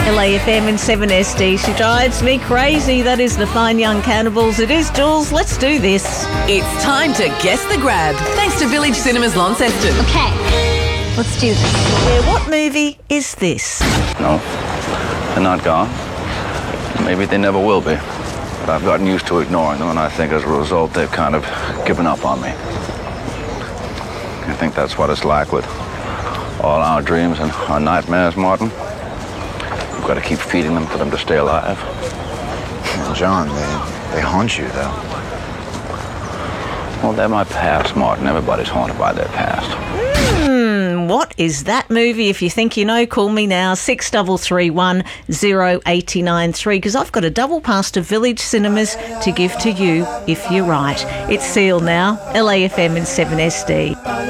LAFM and 7SD. She drives me crazy. That is the Fine Young Cannibals. It is Jules. Let's do this. It's time to guess the grab, thanks to Village Cinemas Launceston. Okay, let's do this. Yeah, what movie is this? No, they're not gone. Maybe they never will be. But I've gotten used to ignoring them, and I think as a result, they've kind of given up on me. I think that's what it's like with all our dreams and our nightmares, Martin. You've got to keep feeding them for them to stay alive. Well, John, they haunt you, though. Well, they're my past, Martin. Everybody's haunted by their past. What is that movie? If you think you know, call me now, 6331 0893, because I've got a double pass to Village Cinemas to give to you if you're right. It's Seal now, LAFM and 7SD.